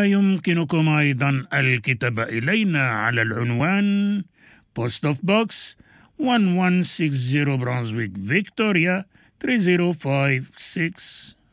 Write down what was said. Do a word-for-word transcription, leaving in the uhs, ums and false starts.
ويمكنكم أيضا الكتابة إلينا على العنوان Post of Box one one six zero Brunswick, Victoria three zero five six.